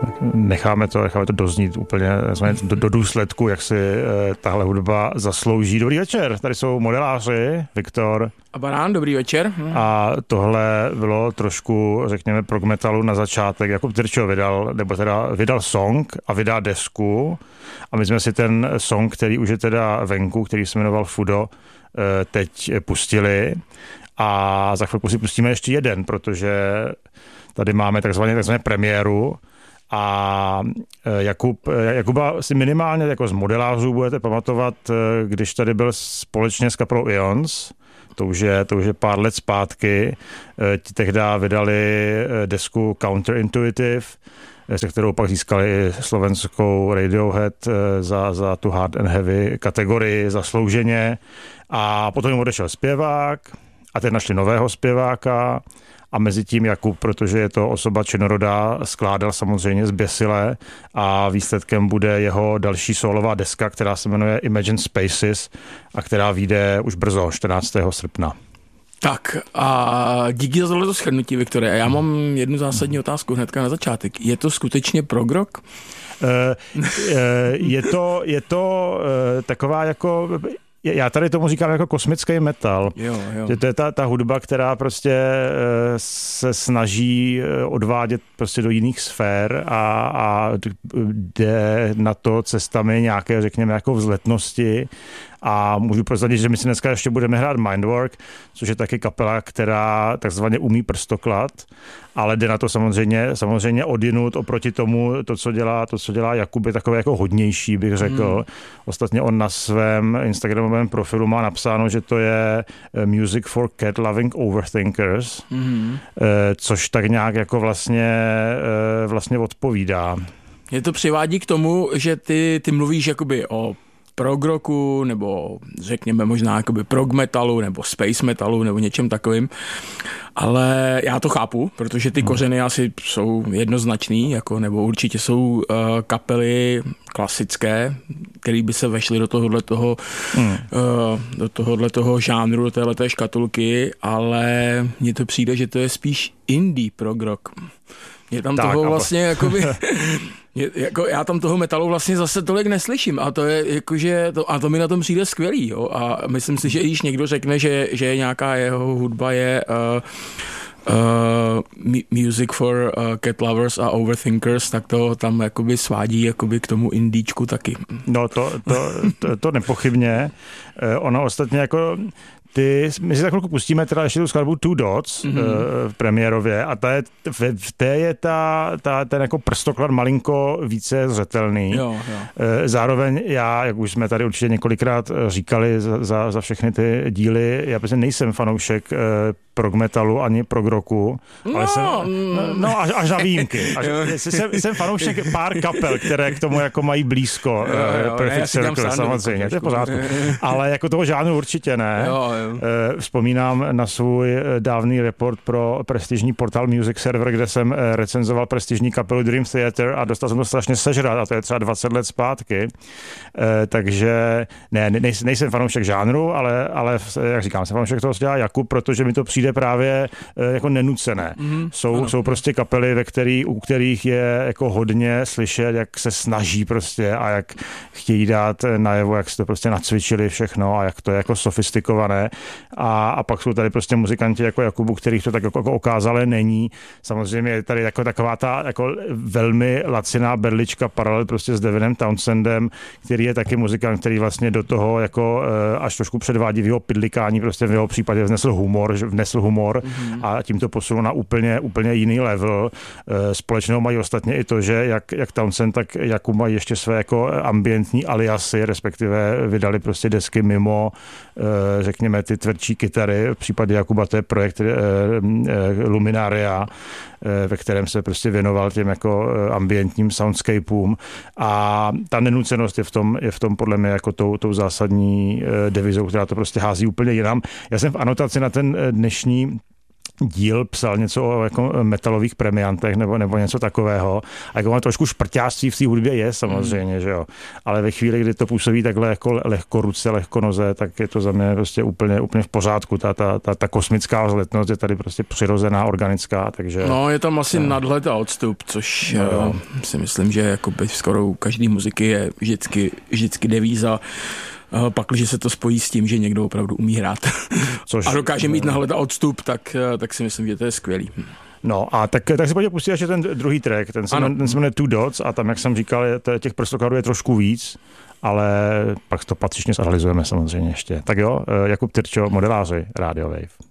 necháme to doznít úplně do důsledku, jak si tahle hudba zaslouží. Dobrý večer, tady jsou modeláři, Viktor a Barán, dobrý večer. A tohle bylo trošku, řekněme, prog metalu na začátek. Jakub Tyrčo vydal song a vydá desku a my jsme si ten song, který už je teda venku, který se jmenoval Fudo, teď pustili a za chvilku si pustíme ještě jeden, protože tady máme takzvané premiéru a Jakuba si minimálně jako z modelářů budete pamatovat, když tady byl společně s kapelou Ions, to už je pár let zpátky, ti tehdy vydali desku Counterintuitive, se kterou pak získali slovenskou Radiohead za tu hard and heavy kategorii zaslouženě a potom jim odešel zpěvák a teď našli nového zpěváka a mezi tím Jakub, protože je to osoba činorodá, skládal samozřejmě zběsile a výsledkem bude jeho další sólová deska, která se jmenuje Imagine Spaces a která vyjde už brzo, 14. srpna. Tak a díky za tohleto shrnutí, Viktore. A já mám jednu zásadní otázku hnedka na začátek. Je to skutečně prog rock? Je to taková jako... Já tady tomu říkám jako kosmický metal. Jo. Že to je ta hudba, která prostě se snaží odvádět prostě do jiných sfér a jde na to cestami nějaké, řekněme, jako vzletnosti. A můžu prozradit, že my si dneska ještě budeme hrát Mindwork, což je taky kapela, která takzvaně umí prstoklad, ale jde na to samozřejmě odjinud oproti tomu, to, co dělá Jakub, je takové jako hodnější, bych řekl. Ostatně on na svém instagramovém profilu má napsáno, že to je Music for Cat Loving Overthinkers, což tak nějak jako vlastně odpovídá. Je to přivádí k tomu, že ty mluvíš jakoby o prog rocku, nebo řekněme možná jakoby prog metalu, nebo space metalu, nebo něčem takovým. Ale já to chápu, protože ty kořeny asi jsou jednoznačný, jako, nebo určitě jsou kapely klasické, které by se vešly do tohoto žánru, do téhleté škatulky, ale mně to přijde, že to je spíš indie prog rock. Je tam tak, toho vlastně jakoby... já tam toho metalu vlastně zase tolik neslyším a to je jakože to mi na tom přijde skvělý, jo? A myslím si, že když někdo řekne, že nějaká jeho hudba je music for cat lovers a overthinkers, tak to tam jakoby svádí jakoby k tomu indíčku taky. No to nepochybně. Ono ostatně jako my si za chvilku pustíme teda ještě tu skladbu Two Dots v premiérově a v té je ten jako prstoklad malinko více zřetelný. Jo. Zároveň já, jak už jsme tady určitě několikrát říkali za všechny ty díly, já prostě nejsem fanoušek prog metalu ani prog rocku, ale až na výjimky. Jsem fanoušek pár kapel, které k tomu jako mají blízko. Perfect Circle, samozřejmě, to je v pořádku. Ale jako toho žánru určitě ne. Jo. Vzpomínám na svůj dávný report pro prestižní portál Music Server, kde jsem recenzoval prestižní kapelu Dream Theater a dostal jsem to strašně sežrat a to je třeba 20 let zpátky. Takže nejsem fanoušek žánru, ale jak říkám, jsem fanoušek toho, co dělá Jakub, protože mi to přijde právě jako nenucené. Jsou prostě kapely, u kterých je jako hodně slyšet, jak se snaží prostě a jak chtějí dát najevo, jak se to prostě nacvičili všechno a jak to je jako sofistikované. A pak jsou tady prostě muzikanti jako Jakubu, kterých to tak jako okázale není. Samozřejmě je tady jako taková ta jako velmi laciná berlička paralel prostě s Devinem Townsendem, který je taky muzikant, který vlastně do toho jako až trošku předvádí v jeho pidlikání, prostě v jeho případě vnesl humor a tím to posunul na úplně jiný level. Společného mají ostatně i to, že jak Townsend, tak Jakub mají ještě své jako ambientní aliasy, respektive vydali prostě desky mimo, řekněme, ty tvrdší kytary. V případě Jakuba to je projekt Luminaria, ve kterém se prostě věnoval těm jako ambientním soundscapeům a ta nenucenost je v tom podle mě jako tou zásadní devizou, která to prostě hází úplně jinam. Já jsem v anotaci na ten dnešní díl psal něco o jako metalových premiantech nebo něco takového. A jako trošku šprťáctví v té hudbě je samozřejmě, že jo. Ale ve chvíli, kdy to působí takhle jako lehko ruce, lehko noze, tak je to za mě prostě úplně v pořádku. Ta kosmická vzletnost je tady prostě přirozená, organická, takže... No, je tam asi nadhled a odstup, což si myslím, že jakoby skoro u každý muziky je vždycky devíza. Pakliže se to spojí s tím, že někdo opravdu umí hrát a dokáže mít nahled a odstup, tak si myslím, že to je skvělý. No a tak si pojďme pustit ještě ten druhý track, ten se jmenuje Two Dots a tam, jak jsem říkal, těch prstokladů je trošku víc, ale pak to patřičně zanalizujeme samozřejmě ještě. Tak jo, Jakub Tyrčo, Modeláři, Radio Wave.